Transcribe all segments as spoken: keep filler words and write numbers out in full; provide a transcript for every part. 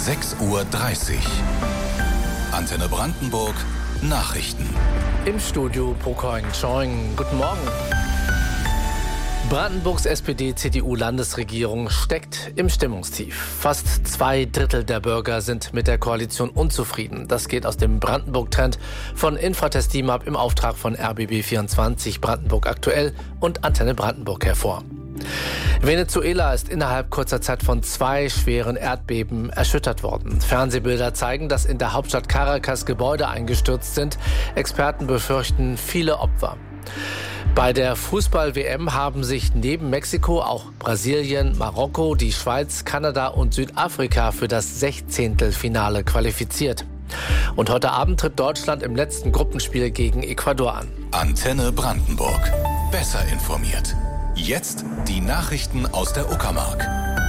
sechs Uhr dreißig. Antenne Brandenburg Nachrichten. Im Studio Pokoing Choing. Guten Morgen. Brandenburgs S P D C D U-Landesregierung steckt im Stimmungstief. Fast zwei Drittel der Bürger sind mit der Koalition unzufrieden. Das geht aus dem Brandenburg-Trend von Infratest D I M A P im Auftrag von R B B vierundzwanzig, Brandenburg aktuell und Antenne Brandenburg hervor. Venezuela ist innerhalb kurzer Zeit von zwei schweren Erdbeben erschüttert worden. Fernsehbilder zeigen, dass in der Hauptstadt Caracas Gebäude eingestürzt sind. Experten befürchten viele Opfer. Bei der Fußball-W M haben sich neben Mexiko auch Brasilien, Marokko, die Schweiz, Kanada und Südafrika für das Sechzehntelfinale qualifiziert. Und heute Abend tritt Deutschland im letzten Gruppenspiel gegen Ecuador an. Antenne Brandenburg. Besser informiert. Jetzt die Nachrichten aus der Uckermark.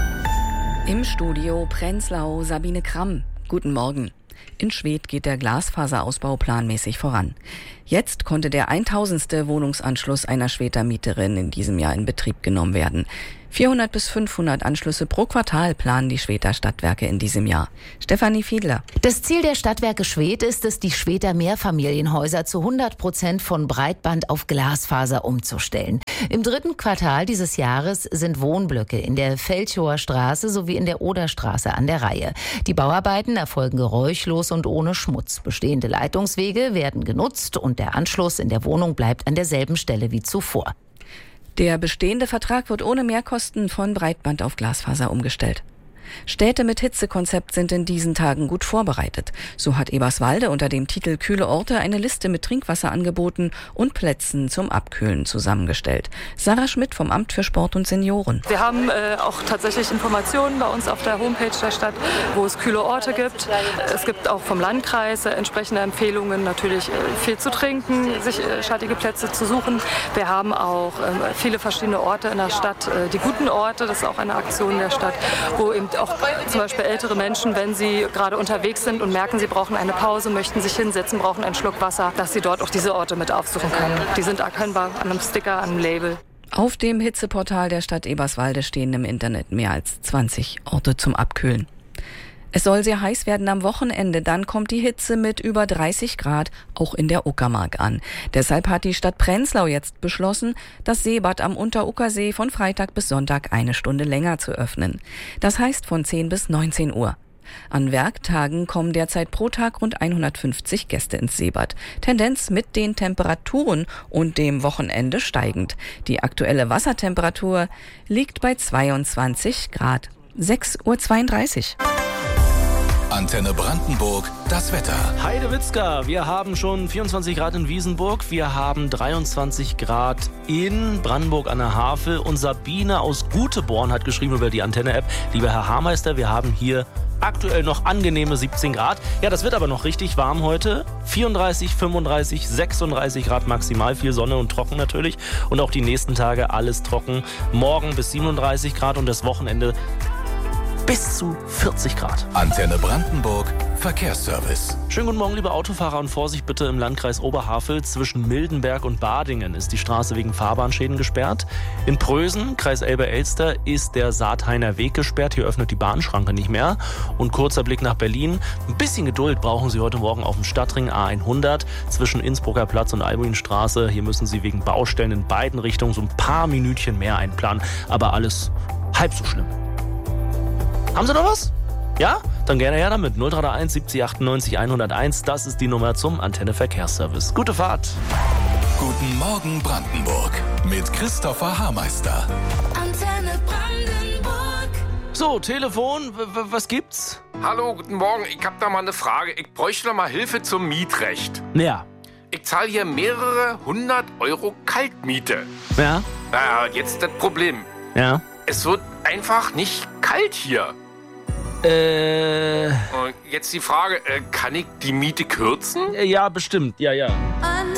Im Studio Prenzlau Sabine Kramm. Guten Morgen. In Schwedt geht der Glasfaserausbau planmäßig voran. Jetzt konnte der tausendste Wohnungsanschluss einer Schwedter Mieterin in diesem Jahr in Betrieb genommen werden. vierhundert bis fünfhundert Anschlüsse pro Quartal planen die Schwedter Stadtwerke in diesem Jahr. Stefanie Fiedler. Das Ziel der Stadtwerke Schwedt ist es, die Schwedter Mehrfamilienhäuser zu hundert Prozent von Breitband auf Glasfaser umzustellen. Im dritten Quartal dieses Jahres sind Wohnblöcke in der Felchower Straße sowie in der Oderstraße an der Reihe. Die Bauarbeiten erfolgen geräuschlos und ohne Schmutz. Bestehende Leitungswege werden genutzt und der Anschluss in der Wohnung bleibt an derselben Stelle wie zuvor. Der bestehende Vertrag wird ohne Mehrkosten von Breitband auf Glasfaser umgestellt. Städte mit Hitzekonzept sind in diesen Tagen gut vorbereitet. So hat Eberswalde unter dem Titel Kühle Orte eine Liste mit Trinkwasserangeboten und Plätzen zum Abkühlen zusammengestellt. Sarah Schmidt vom Amt für Sport und Senioren. Wir haben äh, auch tatsächlich Informationen bei uns auf der Homepage der Stadt, wo es kühle Orte gibt. Es gibt auch vom Landkreis äh, entsprechende Empfehlungen, natürlich äh, viel zu trinken, sich äh, schattige Plätze zu suchen. Wir haben auch äh, viele verschiedene Orte in der Stadt, äh, die guten Orte, das ist auch eine Aktion der Stadt, wo eben auch zum Beispiel ältere Menschen, wenn sie gerade unterwegs sind und merken, sie brauchen eine Pause, möchten sich hinsetzen, brauchen einen Schluck Wasser, dass sie dort auch diese Orte mit aufsuchen können. Die sind erkennbar an einem Sticker, an einem Label. Auf dem Hitzeportal der Stadt Eberswalde stehen im Internet mehr als zwanzig Orte zum Abkühlen. Es soll sehr heiß werden am Wochenende, dann kommt die Hitze mit über dreißig Grad auch in der Uckermark an. Deshalb hat die Stadt Prenzlau jetzt beschlossen, das Seebad am Unteruckersee von Freitag bis Sonntag eine Stunde länger zu öffnen. Das heißt von zehn bis neunzehn Uhr. An Werktagen kommen derzeit pro Tag rund hundertfünfzig Gäste ins Seebad. Tendenz mit den Temperaturen und dem Wochenende steigend. Die aktuelle Wassertemperatur liegt bei zweiundzwanzig Grad. sechs Uhr zweiunddreißig. Antenne Brandenburg, das Wetter. Heidewitzka, wir haben schon vierundzwanzig Grad in Wiesenburg, wir haben dreiundzwanzig Grad in Brandenburg an der Havel und Sabine aus Guteborn hat geschrieben über die Antenne-App, lieber Herr Haarmeister, wir haben hier aktuell noch angenehme siebzehn Grad. Ja, das wird aber noch richtig warm heute. vierunddreißig, fünfunddreißig, sechsunddreißig Grad maximal, viel Sonne und trocken natürlich. Und auch die nächsten Tage alles trocken. Morgen bis siebenunddreißig Grad und das Wochenende bis zu vierzig Grad. Antenne Brandenburg, Verkehrsservice. Schönen guten Morgen, liebe Autofahrer, und Vorsicht bitte im Landkreis Oberhavel. Zwischen Mildenberg und Badingen ist die Straße wegen Fahrbahnschäden gesperrt. In Prösen, Kreis Elbe-Elster, ist der Saathainer Weg gesperrt. Hier öffnet die Bahnschranke nicht mehr. Und kurzer Blick nach Berlin. Ein bisschen Geduld brauchen Sie heute Morgen auf dem Stadtring A hundert zwischen Innsbrucker Platz und Albuinstraße. Hier müssen Sie wegen Baustellen in beiden Richtungen so ein paar Minütchen mehr einplanen. Aber alles halb so schlimm. Haben Sie noch was? Ja? Dann gerne her damit. null drei eins siebzig achtundneunzig hunderteins. Das ist die Nummer zum Antenne Verkehrsservice. Gute Fahrt. Guten Morgen Brandenburg mit Christopher Haarmeister. Antenne Brandenburg. So, Telefon, w- w- was gibt's? Hallo, guten Morgen. Ich hab da mal eine Frage. Ich bräuchte noch mal Hilfe zum Mietrecht. Ja. Ich zahle hier mehrere hundert Euro Kaltmiete. Ja? Naja, jetzt das Problem. Ja. Es wird einfach nicht kalt hier. Äh, Und jetzt die Frage, äh, kann ich die Miete kürzen? ja, bestimmt, ja, ja.